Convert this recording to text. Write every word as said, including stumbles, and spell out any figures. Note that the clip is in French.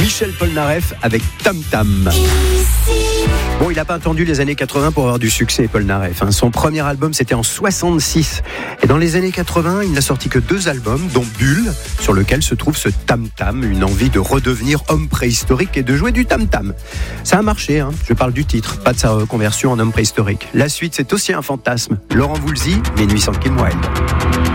Michel Polnareff avec Tam Tam. Bon, il n'a pas attendu les années quatre-vingts pour avoir du succès, Polnareff. Hein. Son premier album, c'était en soixante-six. Et dans les années quatre-vingts, il n'a sorti que deux albums, dont Bulle, sur lequel se trouve ce tam-tam, une envie de redevenir homme préhistorique et de jouer du tam-tam. Ça a marché, hein. Je parle du titre, pas de sa reconversion en homme préhistorique. La suite, c'est aussi un fantasme. Laurent Voulzy, Minuit sans Kim Wilde.